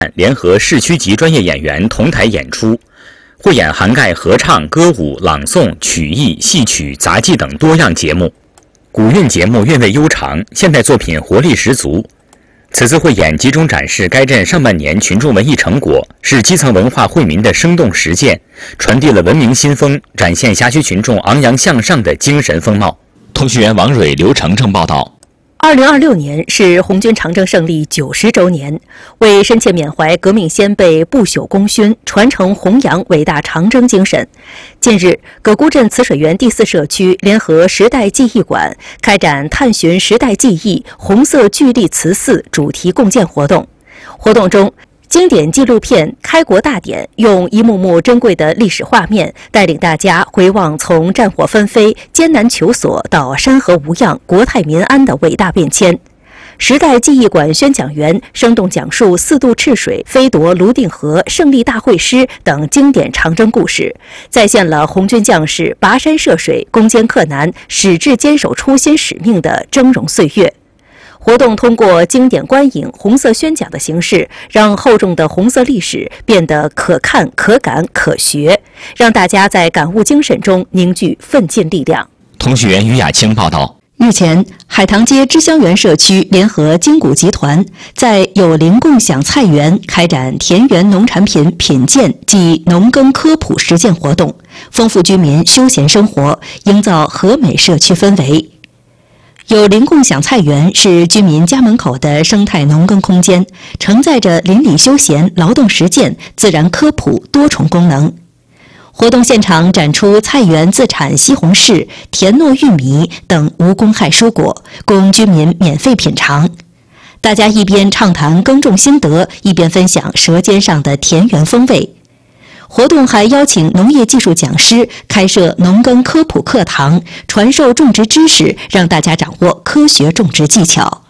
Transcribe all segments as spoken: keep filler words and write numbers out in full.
联合市区级专业演员同台演出，汇演涵盖合唱、歌舞、朗诵、曲艺、戏曲、杂技等多样节目。古韵节目韵味悠长，现代作品活力十足。此次汇演集中展示该镇上半年群众文艺成果，是基层文化惠民的生动实践，传递了文明新风，展现辖区群众昂扬向上的精神风貌。通讯员王蕊、刘成正报道。 二零二六年是红军长征胜利九十周年，为深切缅怀革命先辈不朽功勋，传承弘扬伟大长征精神。近日，葛沽镇慈水园第四社区联合时代记忆馆开展探寻时代记忆红色巨力慈寺主题共建活动。活动中，经典纪录片《开国大典》用一幕幕珍贵的历史画面，带领大家回望从战火纷飞、艰难求索到山河无恙、国泰民安的伟大变迁。时代记忆馆宣讲员生动讲述四渡赤水、飞夺泸定河、胜利大会师等经典长征故事，再现了红军将士跋山涉水、攻坚克难、矢志坚守初心使命的峥嵘岁月。活动通过经典观影、红色宣讲的形式，让厚重的红色历史变得可看、可感、可学，让大家在感悟精神中凝聚奋进力量。 通讯员于雅清报道。 日前，海棠街知香园社区联合金谷集团在有灵共享菜园开展田园农产品品鉴及农耕科普实践活动，丰富居民休闲生活，营造和美社区氛围。有灵共享菜园是居民家门口的生态农耕空间，承载着邻里休闲、劳动实践、自然科普多重功能。活动现场展出菜园自产西红柿、甜糯玉米等无公害蔬果，供居民免费品尝。大家一边畅谈耕种心得，一边分享舌尖上的田园风味。活动还邀请农业技术讲师开设农耕科普课堂，传授种植知识，让大家掌握科学种植技巧。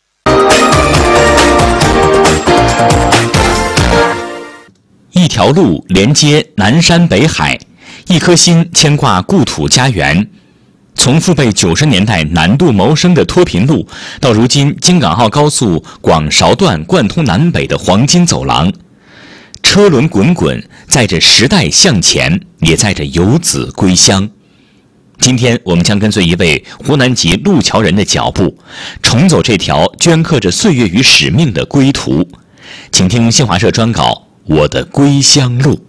一条路连接南山北海，一颗心牵挂故土家园。从父辈九十年代南渡谋生的脱贫路，到如今京港澳高速广韶段贯通南北的黄金走廊，车轮滚滚，载着时代向前，也载着游子归乡。今天我们将跟随一位湖南籍路桥人的脚步，重走这条镌刻着岁月与使命的归途。请听新华社专稿《我的归乡路》。